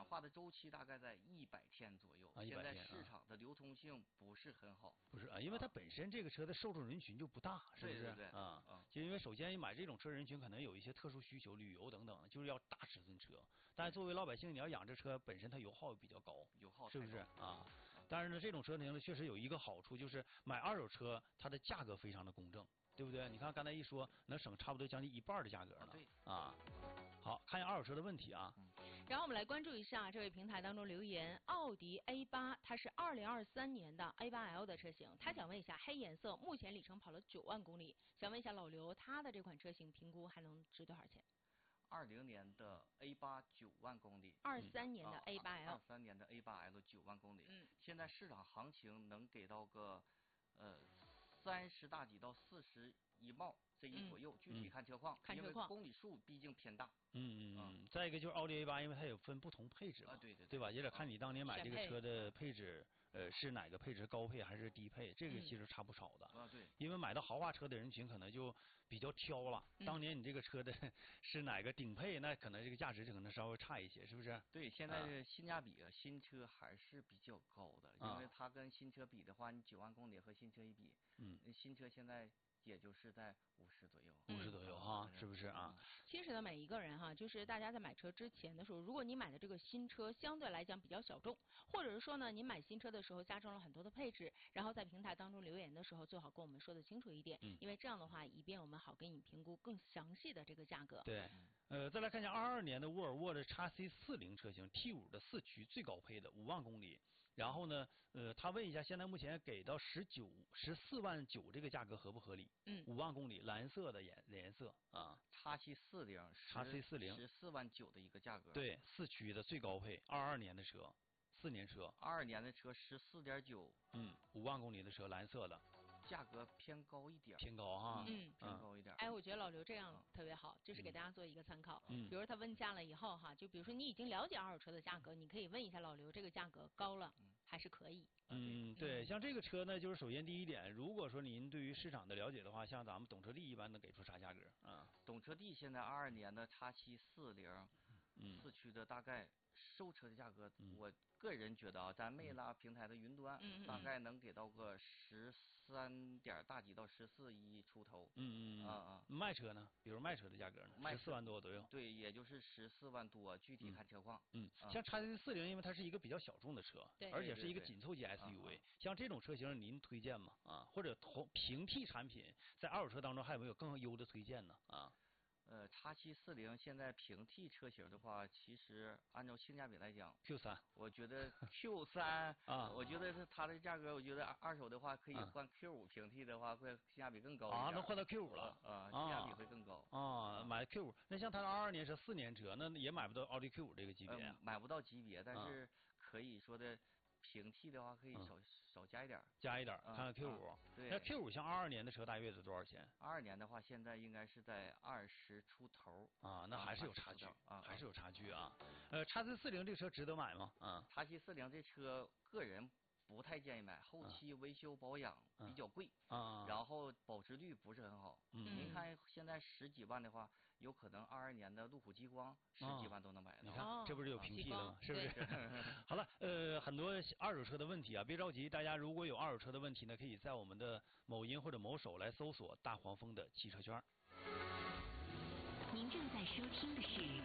化的周期大概在100天左右。现在市场的流通性不是很好。 不是啊，因为它本身这个车的受众人群就不大，是不是？ 对啊，就因为首先买这种车人群可能有一些特殊需求，旅游等等，就是要大尺寸车。但是作为老百姓，你要养这车，本身它油耗比较高，是不是啊？但是呢，这种车型呢，确实有一个好处，就是买二手车，它的价格非常的公正。对不对？你看刚才一说，能省差不多将近1半的价格呢。 对啊，好，看一下二手车的问题啊。 然后我们来关注一下这位平台当中留言，奥迪 A8，它是2023年的 A8L 的车型，他想问一下，黑颜色，目前里程跑了9万公里，想问一下老刘，他的这款车型评估还能值多少钱 ？20年的 A8 9万公里 ，23年的 A8L，23 年的 A8L 9万公里，现在市场行情能给到个30大几到41冒这一左右，具体看车况，因为公里数毕竟偏大。 再一个就是奥迪 A8，因为它有分不同配置嘛，对吧？也得看你当年买这个车的配置，是哪个配置，高配还是低配，这个其实差不少的。 对。 因为买到豪华车的人群可能就比较挑了，当年你这个车的是哪个顶配，那可能这个价值就可能稍微差一些，是不是？ 对，现在的性价比新车还是比较高的，因为它跟新车比的话，你9万公里和新车一比，新车现在也就是在50左右 ，50左右哈，是不是啊？ 其实呢，每一个人哈，就是大家在买车之前的时候，如果你买的这个新车相对来讲比较小众，或者是说呢，你买新车的时候加装了很多的配置，然后在平台当中留言的时候，最好跟我们说的清楚一点，因为这样的话，以便我们好给你评估更详细的这个价格。 对，再来看一下22年的沃尔沃的 XC40 车型 T5 的4驱最高配的5万公里，然后呢，他问一下，现在目前给到14万9这个价格合不合理？5万公里，蓝色的颜色啊。 XC40 14万9的一个价格。 对，4驱的最高配，22年的车，4年车。 22年的车14.9。 5万公里的车，蓝色的。 价格偏高一点， 偏高哈， 偏高一点。 哎，我觉得老刘这样特别好，就是给大家做一个参考。比如他问价了以后哈，就比如说你已经了解二手车的价格，你可以问一下老刘，这个价格高了还是可以。 对，像这个车呢，就是首先第一点，如果说您对于市场的了解的话，像咱们懂车帝一般能给出啥价格啊？ 懂车帝现在22年的XC40，4驱的大概售车的价格，我个人觉得啊，咱魅拉平台的云端大概能给到个13点大几到14亿出头。 卖车呢？比如卖车的价格呢？14万多左右。 对，也就是14万多，具体看车况。 像 XC40，因为它是一个比较小众的车，而且是一个紧凑级 SUV，像这种车型您推荐吗？或者平替产品在二手车当中还有没有更优的推荐呢？ XC40现在平替车型的话，其实按照性价比来讲 ，Q3， 我觉得 Q3 我觉得是它的价格，我觉得二手的话可以换 Q5 平替的话，会性价比更高一点。 能换到 Q5 了性价比会更高。 买 Q5，那像它22年是4年车，那也买不到奥迪 Q5 这个级别买不到级别，但是可以说的。平替的话可以少加一点， 看看 Q5。 对， 那 Q5 像22年的车大约得多少钱 ？22年的话，现在应该是在20出头。 那还是有差距还是有差距啊。XC40这车值得买吗 ？XC40这车个人不太建议买，后期维修保养比较贵然后保值率不是很好。您看现在10几万的话，有可能22年的路虎极光10几万都能买到。 你看这不是有平替了吗？是不是？好了，很多二手车的问题啊，别着急，大家如果有二手车的问题呢，可以在我们的某音或者某手来搜索大黄蜂的汽车圈。 您正在收听的是